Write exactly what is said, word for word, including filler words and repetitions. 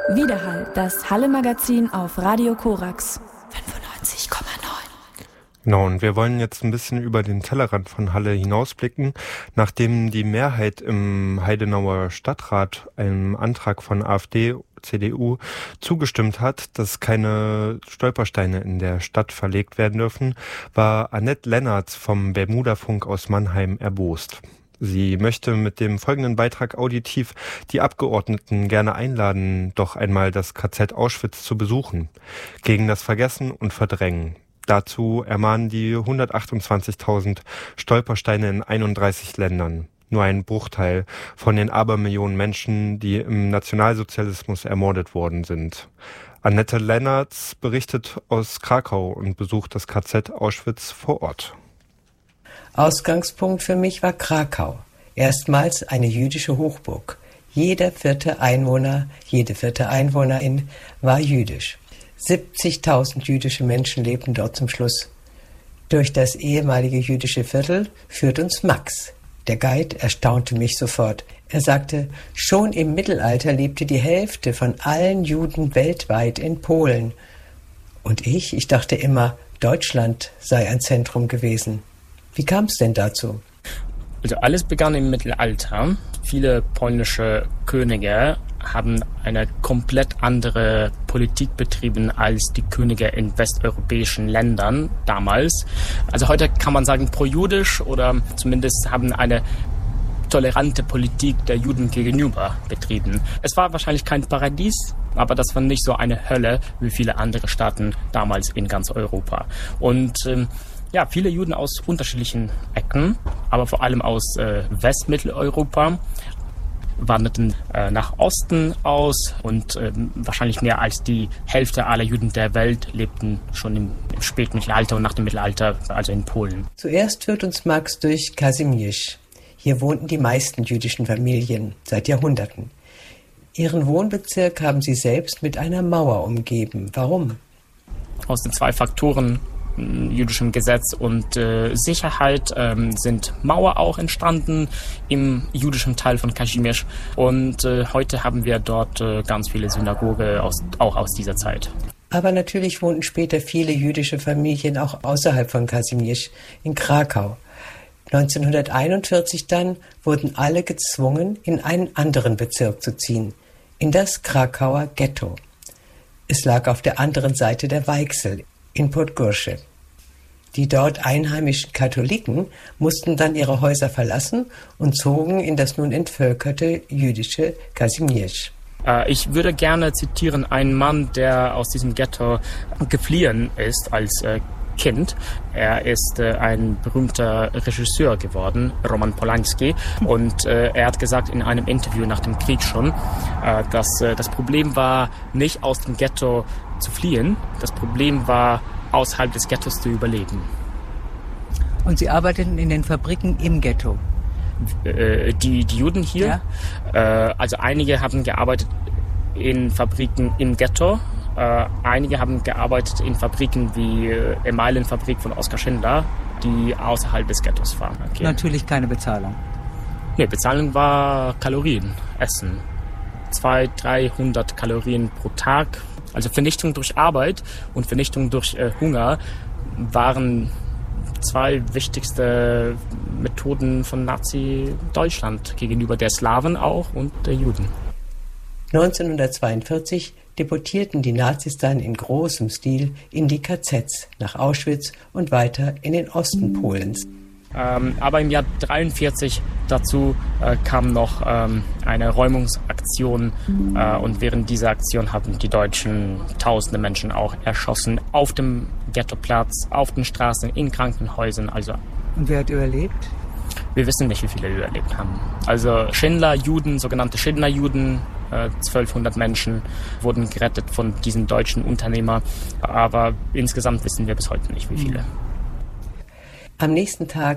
Widerhall, das Halle-Magazin auf Radio Korax fünfundneunzig Komma neun. Genau, und wir wollen jetzt ein bisschen über den Tellerrand von Halle hinausblicken. Nachdem die Mehrheit im Heidenauer Stadtrat einem Antrag von AfD, C D U zugestimmt hat, dass keine Stolpersteine in der Stadt verlegt werden dürfen, war Annette Lennartz vom Bermuda-Funk aus Mannheim erbost. Sie möchte mit dem folgenden Beitrag auditiv die Abgeordneten gerne einladen, doch einmal das K Z Auschwitz zu besuchen. Gegen das Vergessen und Verdrängen. Dazu ermahnen die hundertachtundzwanzigtausend Stolpersteine in einunddreißig Ländern. Nur ein Bruchteil von den Abermillionen Menschen, die im Nationalsozialismus ermordet worden sind. Annette Lennartz berichtet aus Krakau und besucht das K Z Auschwitz vor Ort. Ausgangspunkt für mich war Krakau. Erstmals eine jüdische Hochburg. Jeder vierte Einwohner, jede vierte Einwohnerin war jüdisch. siebzigtausend jüdische Menschen lebten dort zum Schluss. Durch das ehemalige jüdische Viertel führt uns Max. Der Guide erstaunte mich sofort. Er sagte, schon im Mittelalter lebte die Hälfte von allen Juden weltweit in Polen. Und ich, ich dachte immer, Deutschland sei ein Zentrum gewesen. Wie kam es denn dazu? Also alles begann im Mittelalter. Viele polnische Könige haben eine komplett andere Politik betrieben als die Könige in westeuropäischen Ländern damals. Also heute kann man sagen pro-jüdisch oder zumindest haben eine tolerante Politik der Juden gegenüber betrieben. Es war wahrscheinlich kein Paradies, aber das war nicht so eine Hölle wie viele andere Staaten damals in ganz Europa. Und ähm, ja, viele Juden aus unterschiedlichen Ecken, aber vor allem aus äh, Westmitteleuropa, wanderten äh, nach Osten aus und äh, wahrscheinlich mehr als die Hälfte aller Juden der Welt lebten schon im, im Spätmittelalter und nach dem Mittelalter, also in Polen. Zuerst führt uns Max durch Kazimierz. Hier wohnten die meisten jüdischen Familien seit Jahrhunderten. Ihren Wohnbezirk haben sie selbst mit einer Mauer umgeben. Warum? Aus den zwei Faktoren jüdischem Gesetz und äh, Sicherheit ähm, sind Mauer auch entstanden im jüdischen Teil von Kazimierz und äh, heute haben wir dort äh, ganz viele Synagogen aus, auch aus dieser Zeit. Aber natürlich wohnten später viele jüdische Familien auch außerhalb von Kazimierz in Krakau. neunzehnhunderteinundvierzig dann wurden alle gezwungen, in einen anderen Bezirk zu ziehen, in das Krakauer Ghetto. Es lag auf der anderen Seite der Weichsel, in Podgorze. Die dort einheimischen Katholiken mussten dann ihre Häuser verlassen und zogen in das nun entvölkerte jüdische Kazimierz. Äh, ich würde gerne zitieren einen Mann, der aus diesem Ghetto geflohen ist als äh, Kind. Er ist äh, ein berühmter Regisseur geworden, Roman Polanski, und äh, er hat gesagt in einem Interview nach dem Krieg schon, äh, dass äh, das Problem war, nicht aus dem Ghetto zu fliehen, das Problem war, außerhalb des Ghettos zu überleben. Und Sie arbeiteten in den Fabriken im Ghetto? Äh, die, die Juden hier, ja? äh, also einige haben gearbeitet in Fabriken im Ghetto, äh, einige haben gearbeitet in Fabriken wie äh, Emailenfabrik von Oskar Schindler, die außerhalb des Ghettos waren. Okay. Natürlich keine Bezahlung? Nee, Bezahlung war Kalorien, Essen. zweihundert, dreihundert Kalorien pro Tag. Also Vernichtung durch Arbeit und Vernichtung durch äh, Hunger waren zwei wichtigste Methoden von Nazi-Deutschland gegenüber der Slawen auch und der Juden. neunzehnhundertzweiundvierzig deportierten die Nazis dann in großem Stil in die K Zs nach Auschwitz und weiter in den Osten Polens. Ähm, aber im Jahr dreiundvierzig dazu äh, kam noch ähm, eine Räumungsaktion äh, und während dieser Aktion haben die Deutschen tausende Menschen auch erschossen auf dem Ghettoplatz, auf den Straßen, in Krankenhäusern. Also und wer hat überlebt? Wir wissen nicht, wie viele überlebt haben. Also Schindler-Juden, sogenannte Schindler-Juden, äh, zwölfhundert Menschen wurden gerettet von diesen deutschen Unternehmern, aber insgesamt wissen wir bis heute nicht, wie viele. Am nächsten Tag